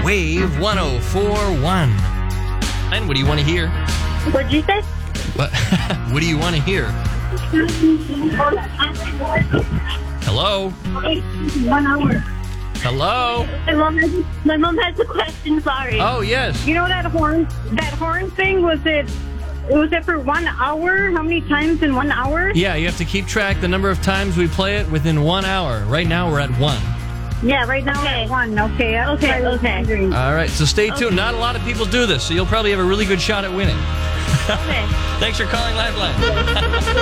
Wave 104.1. And what do you want to hear? What'd you say? What do you want to hear? Hello? 1 hour. Hello? My mom has a question, sorry. Oh, yes. You know that horn thing, was it for 1 hour? How many times in 1 hour? Yeah, you have to keep track the number of times we play it within 1 hour. Right now, we're at 1. Yeah, right now we're at 1. Okay. All right, so stay tuned. Not a lot of people do this, so you'll probably have a really good shot at winning. Okay. Thanks for calling Lifeline.